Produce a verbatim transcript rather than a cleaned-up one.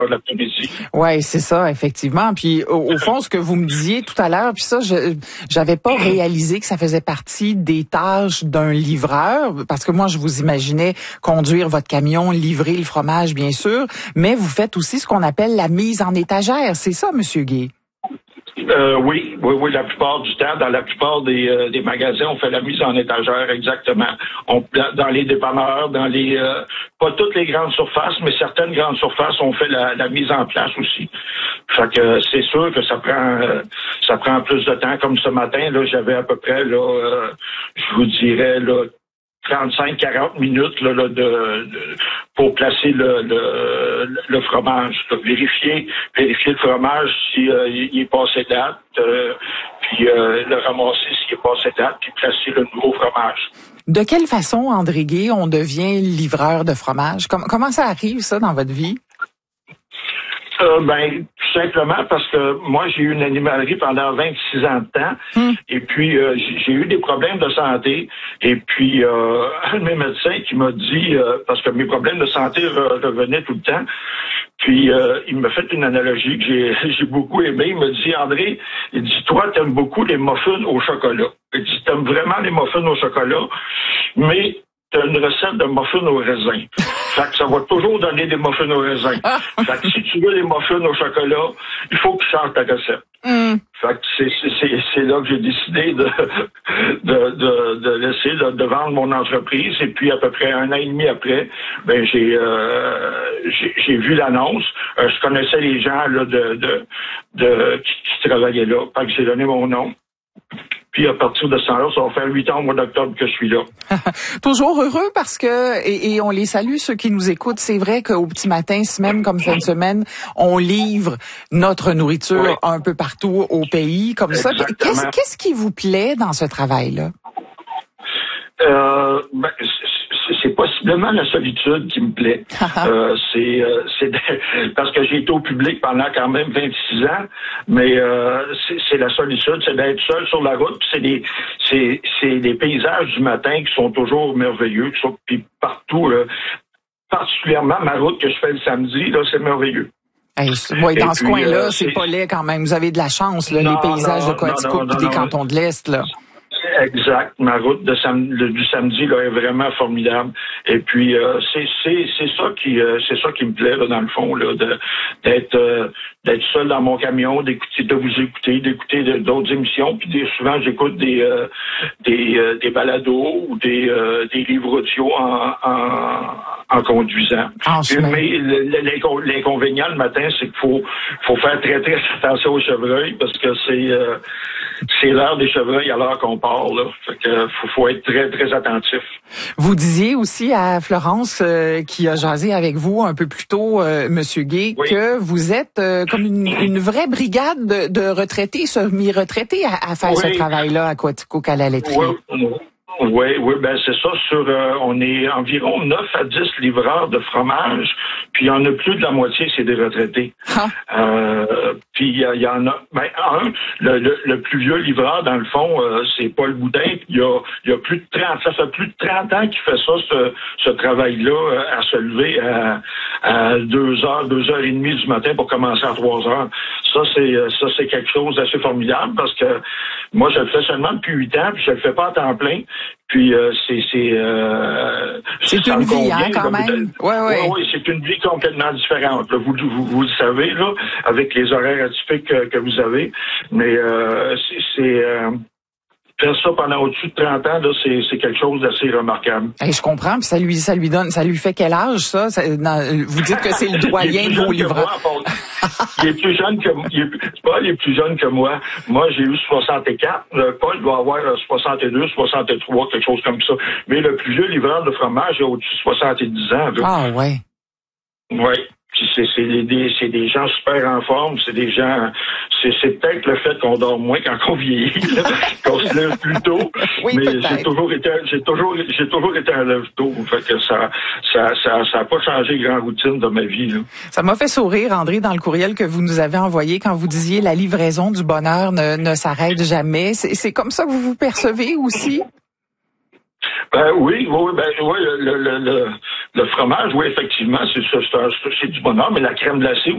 l'après-midi. Ouais, c'est ça, effectivement. Puis au, au fond, ce que vous me disiez tout à l'heure, puis ça, je j'avais pas réalisé que ça faisait partie des tâches d'un livreur, parce que moi, je vous imaginais conduire votre camion, livrer le fromage, bien sûr, mais vous faites aussi ce qu'on appelle la mise en étagère. C'est ça, Monsieur Gay? Euh, oui, oui, oui, la plupart du temps, dans la plupart des, euh, des magasins, on fait la mise en étagère, exactement. On, dans les dépanneurs, dans les, euh, pas toutes les grandes surfaces, mais certaines grandes surfaces, on fait la, la mise en place aussi. Fait que c'est sûr que ça prend, euh, ça prend plus de temps. Comme ce matin, là, j'avais à peu près, là, euh, je vous dirais, là, trente-cinq à quarante minutes là, là, de, de pour placer le, le, le fromage. Là, vérifier, vérifier le fromage si euh, il est passé date, euh, puis euh, le ramasser s'il est passé date, puis placer le nouveau fromage. De quelle façon, André Gay, on devient livreur de fromage? Com- comment ça arrive, ça, dans votre vie? Euh, ben, tout simplement parce que moi, j'ai eu une animalerie pendant vingt-six ans de temps. Hum. Et puis, euh, j'ai eu des problèmes de santé. Et puis, euh, un de mes médecins qui m'a dit, euh, parce que mes problèmes de santé re- revenaient tout le temps, puis euh, il m'a fait une analogie que j'ai, j'ai beaucoup aimée. Il m'a dit, André, il dit, toi, t'aimes beaucoup les muffins au chocolat. Il dit, t'aimes vraiment les muffins au chocolat, mais t'as une recette de muffins au raisin. Fait que ça va toujours donner des muffins au raisin. Fait que si tu veux des muffins au chocolat, il faut que tu changes ta recette. Mm. Fait que c'est, c'est, c'est là que j'ai décidé de, de, de, de laisser, de, de vendre mon entreprise. Et puis, à peu près un an et demi après, ben, j'ai, euh, j'ai, j'ai vu l'annonce. Euh, je connaissais les gens, là, de, de, de, qui, qui travaillaient là. Fait que j'ai donné mon nom. Puis à partir de ce temps-là, ça va faire huit ans au mois d'octobre que je suis là. Toujours heureux parce que, et, et on les salue, ceux qui nous écoutent, c'est vrai qu'au petit matin, semaine comme fin de semaine, on livre notre nourriture oui. un peu partout au pays, comme Exactement. ça. Qu'est-ce, qu'est-ce qui vous plaît dans ce travail-là? Euh, ben, c'est possiblement la solitude qui me plaît. euh, c'est, euh, c'est parce que j'ai été au public pendant quand même vingt-six ans, mais euh, c'est, c'est la solitude, c'est d'être seul sur la route. Puis c'est des, c'est, c'est des paysages du matin qui sont toujours merveilleux, qui sont puis partout. Là, particulièrement ma route que je fais le samedi, là, c'est merveilleux. Hey, ouais, dans Et ce puis, coin-là, euh, c'est, c'est pas laid quand même. Vous avez de la chance, là, non, les paysages non, de Coaticook et des non, cantons de l'Est, là. Exact. Ma route de sam- le, du samedi là est vraiment formidable. Et puis euh, c'est c'est c'est ça qui euh, c'est ça qui me plaît là, dans le fond là, de d'être euh, d'être seul dans mon camion, d'écouter de vous écouter, d'écouter de, d'autres émissions. Puis des, souvent j'écoute des euh, des euh, des balados ou des euh, des livres audio en en, en conduisant. Ah, Puis, mais l'inconvénient le matin, c'est qu'il faut faut faire très très attention aux chevreuils parce que c'est euh, c'est l'heure des chevreuils à l'heure qu'on part, là. Fait que faut, faut être très, très attentif. Vous disiez aussi à Florence, euh, qui a jasé avec vous un peu plus tôt, euh, Monsieur Gay, oui. que vous êtes euh, comme une, une vraie brigade de, de retraités, semi-retraités à, à faire oui. ce travail-là à Coaticook à la laiterie. Oui. Oui, oui, ben c'est ça. Sur, euh, on est environ neuf à dix livreurs de fromage, puis il y en a plus de la moitié, c'est des retraités. Ah. Euh, puis il y, y en a, ben un, le, le, le plus vieux livreur dans le fond, euh, c'est Paul Boudin. Il y a, il y a plus de trente, ça fait plus de trente ans qu'il fait ça, ce, ce travail-là, à se lever à, à deux heures, deux heures et demie du matin pour commencer à trois heures. Ça c'est, ça c'est quelque chose d'assez formidable parce que moi je le fais seulement depuis huit ans, puis je le fais pas à temps plein. Puis euh, c'est c'est euh, c'est une vie hein, quand même. Oui, oui. Ouais, ouais, c'est une vie complètement différente. Là. Vous, vous vous le savez là, avec les horaires atypiques que, que vous avez, mais euh, c'est, c'est euh, faire ça pendant au-dessus de trente ans, là, c'est, c'est quelque chose d'assez remarquable. Hey, je comprends, puis ça lui, ça lui donne, ça lui fait quel âge, ça? ça dans, vous dites que c'est le doyen de vos livreurs. Il est plus jeune que moi. Paul est plus jeune que moi. Moi, j'ai eu soixante-quatre. Paul doit avoir soixante-deux, soixante-trois, quelque chose comme ça. Mais le plus vieux livreur de fromage a au-dessus de soixante-dix ans. Là. Ah, ouais. Oui. Puis c'est, c'est, des, c'est des gens super en forme, c'est des gens, c'est, c'est peut-être le fait qu'on dort moins quand on vieillit, là, qu'on se lève plus tôt, oui, mais peut-être. j'ai toujours été, j'ai toujours, j'ai toujours été un lève tôt, fait que ça, ça, ça, ça a pas changé grand routine de ma vie, là. Ça m'a fait sourire, André, dans le courriel que vous nous avez envoyé quand vous disiez la livraison du bonheur ne, ne s'arrête jamais. C'est, c'est comme ça que vous vous percevez aussi? Ben oui, oui, ben oui, le, le, le, le fromage, oui, effectivement, c'est ça, c'est, c'est du bonheur, mais la crème glacée